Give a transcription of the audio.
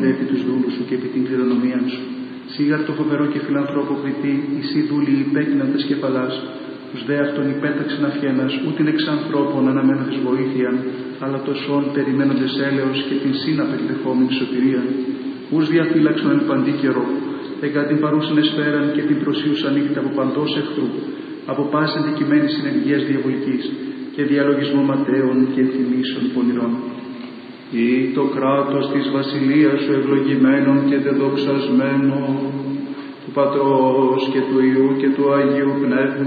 δε επί τους δούλους σου και επί την κληρονομία σου. Σίγαρ το φοβερό και φιλανθρώπο κριτή, εσύ δούλοι υπέκυναντες κεφαλάς, τους δε αυτον υπέταξεν αυχένας, ούτιν εξ ανθρώπων αναμένοντες βοήθειαν, αλλά τοσόν περιμένοντες έλεος και την σύνα περιδεχόμενη σωτηρία. Ους διαφύλαξον εν παντή καιρό, εγκά την παρούσαν εσφαίραν και την προσίουσα νύχτα από παντός εχθρού, από πάσης αντικειμένης συνεργίας διαβολικής και διαλογισμό ματέων και θυμίσεων πονηρών. Ή το κράτος της βασιλείας σου ευλογημένων και δεδοξασμένων, του Πατρός και του Υιού και του Αγίου Πνεύματος,